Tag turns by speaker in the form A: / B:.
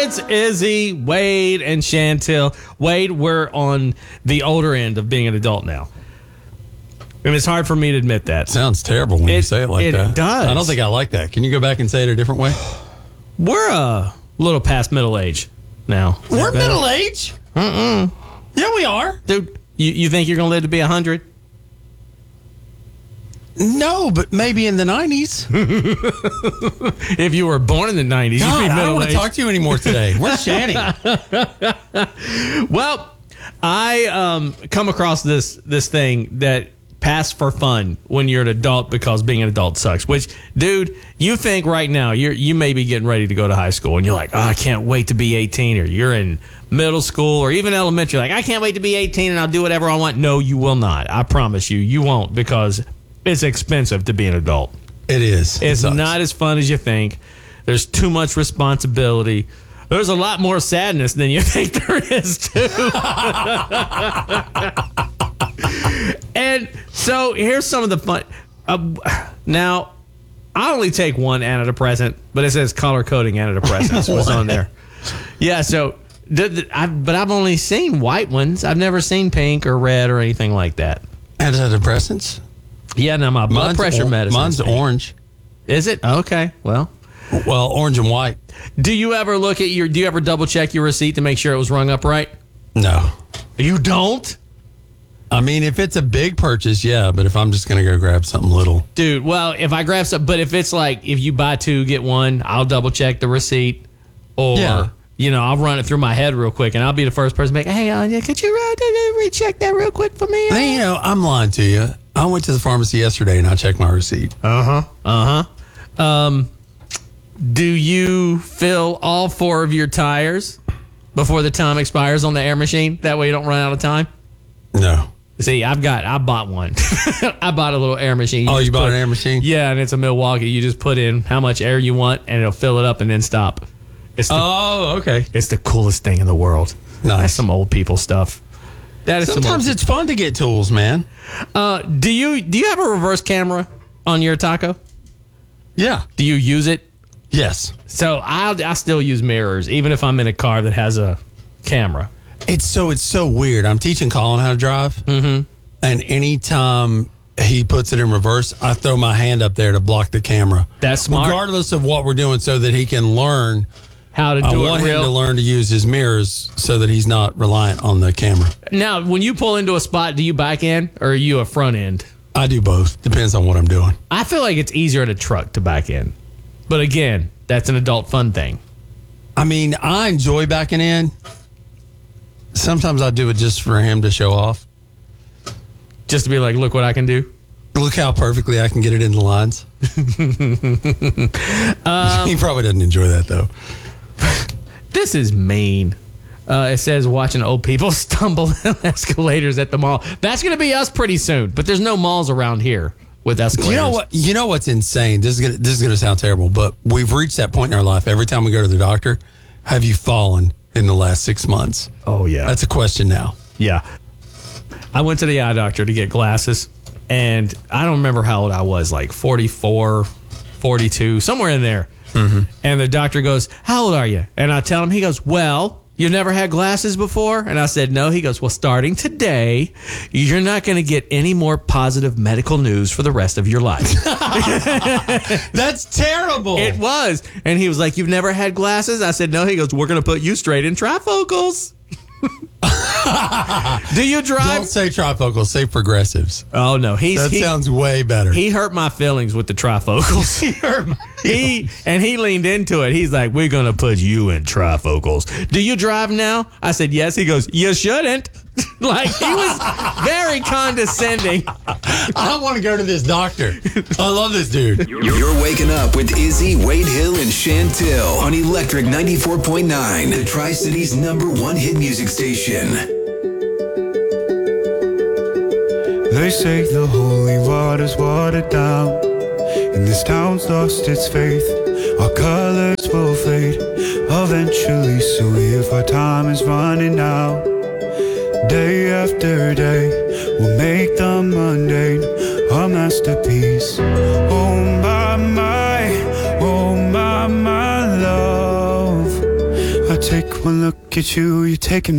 A: It's Izzy, Wade, and Chantel. Wade, we're on the older end of being an adult now. And it's hard for me to admit that.
B: Sounds terrible when you say it like that.
A: It does.
B: I don't think I like that. Can you go back and say it a different way?
A: We're a little past middle age now.
B: We're middle age? Yeah, we are.
A: Dude, you think you're going to live to be 100?
B: No, but maybe in the 90s.
A: If you were born in the 90s,
B: God,
A: you'd be
B: I don't
A: middle
B: want to
A: aged.
B: talk to you anymore today. Where's Shanny?
A: Well, I come across this thing that pass for fun when you're an adult because being an adult sucks. Which, dude, you think right now you may be getting ready to go to high school and you're like, oh, I can't wait to be 18, or you're in middle school or even elementary, like, I can't wait to be 18 and I'll do whatever I want. No, you will not. I promise you, you won't, because it's expensive to be an adult.
B: It is.
A: It's not as fun as you think. There's too much responsibility. There's a lot more sadness than you think there is, too. And so here's some of the fun. Now, I only take one antidepressant, but it says color coding antidepressants was on there. Yeah, so, but I've only seen white ones. I've never seen pink or red or anything like that.
B: Antidepressants?
A: Yeah, now my blood pressure medicine.
B: Mine's orange.
A: Is it? Okay, well,
B: orange and white.
A: Do you ever do you ever double check your receipt to make sure it was rung up right?
B: No.
A: You don't?
B: I mean, if it's a big purchase, yeah, but if I'm just going to go grab something little.
A: Dude, well, if I grab some, but if it's like, if you buy two, get one, I'll double check the receipt. Or, I'll run it through my head real quick, and I'll be the first person to make, hey, Anya, could you recheck that real quick for me?
B: Hey, I'm lying to you. I went to the pharmacy yesterday, and I checked my receipt.
A: Do you fill all 4 of your tires before the time expires on the air machine? That way you don't run out of time?
B: No.
A: See, I bought one. I bought a little air machine.
B: You bought an air machine?
A: Yeah, and it's a Milwaukee. You just put in how much air you want, and it'll fill it up and then stop.
B: Okay.
A: It's the coolest thing in the world.
B: Nice.
A: That's some old people stuff.
B: Sometimes it's fun to get tools, man.
A: Do you have a reverse camera on your taco?
B: Yeah.
A: Do you use it?
B: Yes.
A: So I still use mirrors, even if I'm in a car that has a camera.
B: It's so weird. I'm teaching Colin how to drive. Mm-hmm. And anytime he puts it in reverse, I throw my hand up there to block the camera.
A: That's smart.
B: Regardless of what we're doing, so that he can learn
A: how to do it.
B: I want him to learn to use his mirrors so that he's not reliant on the camera.
A: Now, when you pull into a spot, do you back in or are you a front end?
B: I do both. Depends on what I'm doing.
A: I feel like it's easier at a truck to back in. But again, that's an adult fun thing.
B: I mean, I enjoy backing in. Sometimes I do it just for him to show off.
A: Just to be like, look what I can do.
B: Look how perfectly I can get it in the lines. He probably doesn't enjoy that, though.
A: This is mean. It says watching old people stumble down escalators at the mall. That's going to be us pretty soon, but there's no malls around here with escalators.
B: You know what's insane? This is gonna sound terrible, but we've reached that point in our life. Every time we go to the doctor, have you fallen in the last 6 months?
A: Oh, yeah.
B: That's a question now.
A: Yeah. I went to the eye doctor to get glasses, and I don't remember how old I was, like 44, 42, somewhere in there. Mm-hmm. And the doctor goes, how old are you? And I tell him, he goes, well, you've never had glasses before? And I said, no. He goes, well, starting today, you're not going to get any more positive medical news for the rest of your life.
B: That's terrible.
A: It was. And he was like, you've never had glasses? I said, no. He goes, we're going to put you straight in trifocals. Do you drive?
B: Don't say trifocals, say progressives.
A: Oh, no. He
B: sounds way better.
A: He hurt my feelings with the trifocals. He leaned into it. He's like, we're going to put you in trifocals. Do you drive now? I said, yes. He goes, you shouldn't. Like, he was very condescending.
B: I want to go to this doctor. I love this dude.
C: You're waking up with Izzy, Wade Hill, and Chantel on Electric 94.9, the Tri-City's #1 hit music station.
D: They say the holy water's watered down, and this town's lost its faith. Our colors will fade eventually, so if our time is running out, day after day, we'll make the mundane a masterpiece. Oh my love, I take one look at you, you're taking